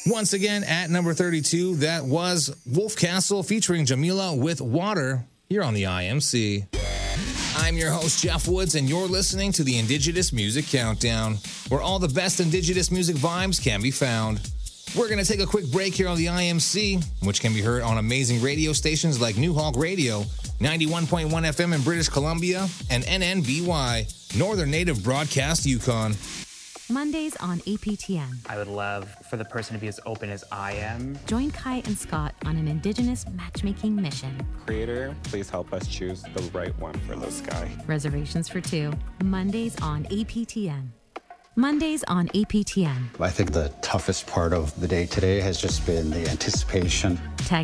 Once again, at number 32, that was Wolf Castle featuring Jamila with Water here on the IMC. I'm your host, Jeff Woods, and you're listening to the Indigenous Music Countdown, where all the best Indigenous music vibes can be found. We're going to take a quick break here on the IMC, which can be heard on amazing radio stations like New Hawk Radio, 91.1 FM in British Columbia, and NNBY, Northern Native Broadcast Yukon. Mondays on APTN. I would love for the person to be as open as I am. Join Kai and Scott on an Indigenous matchmaking mission. Creator, please help us choose the right one for this guy. Reservations for two. Mondays on APTN. Mondays on APTN. I think the toughest part of the day today has just been the anticipation. Tag